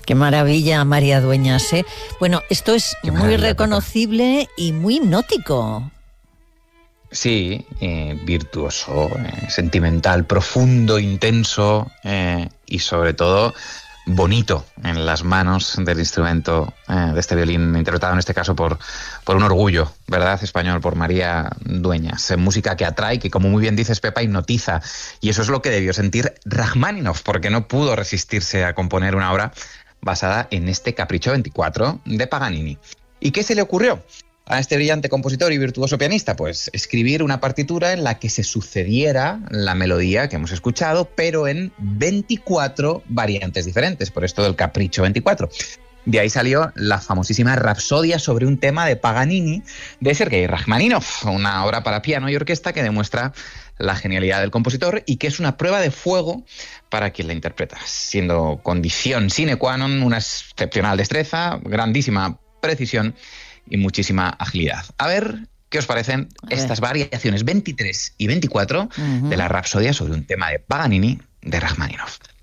Qué maravilla, María Dueñas, ¿eh? Bueno, esto es muy reconocible y muy nótico. Sí, virtuoso, sentimental, profundo, intenso y sobre todo bonito en las manos del instrumento de este violín, interpretado en este caso por un orgullo, ¿verdad?, español, por María Dueñas. Música que atrae, que como muy bien dices, Pepa, hipnotiza. Y eso es lo que debió sentir Rajmáninov, porque no pudo resistirse a componer una obra basada en este Capricho 24 de Paganini. ¿Y qué se le ocurrió a este brillante compositor y virtuoso pianista? Pues escribir una partitura en la que se sucediera la melodía que hemos escuchado, pero en 24 variantes diferentes, por esto del Capricho 24. De ahí salió la famosísima Rapsodia sobre un tema de Paganini de Sergei Rajmáninov, una obra para piano y orquesta que demuestra la genialidad del compositor y que es una prueba de fuego para quien la interpreta, siendo condición sine qua non una excepcional destreza, grandísima precisión y muchísima agilidad. A ver qué os parecen estas variaciones 23 y 24 de la Rapsodia sobre un tema de Paganini de Rajmáninov.